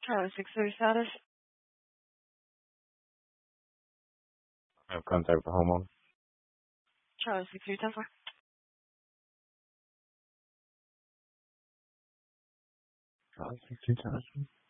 Charlie 630 status. I have contact with the homeowner. Charlie 630 Charlie 630.